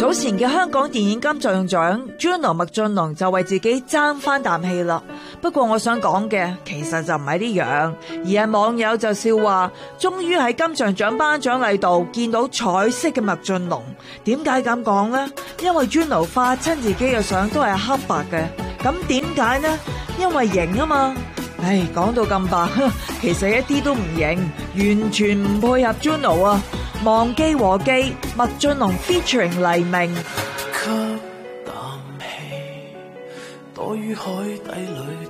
早前嘅香港電影金像獎 Juno 麥浚龍就為自己爭翻啖氣啦。不過我想講嘅其實就唔係呢樣，而係網友就笑話，終於喺金像獎頒獎禮度見到彩色嘅麥浚龍。點解咁講呢？因為 Juno 發親自己嘅相都係黑白嘅。咁點解呢？因為型啊嘛。唉，講到咁白，其實一啲都唔型，完全唔配合 Juno 啊！忘記和記，麥浚龍 featuring 黎明。 吸啖氣，躲於海底裏